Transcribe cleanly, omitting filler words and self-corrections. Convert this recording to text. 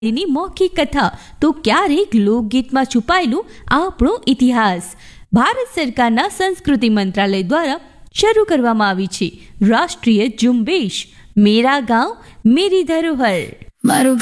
ની મૌખિક કથા તો ક્યારેક લોકગીતમાં છુપાયેલું આપણો ઇતિહાસ. ભારત સરકારના સંસ્કૃતિ મંત્રાલય દ્વારા શરૂ કરવામાં આવી છે રાષ્ટ્રીય ઝુંબેશ મેરા ગાંવ મેરી ધરોહર.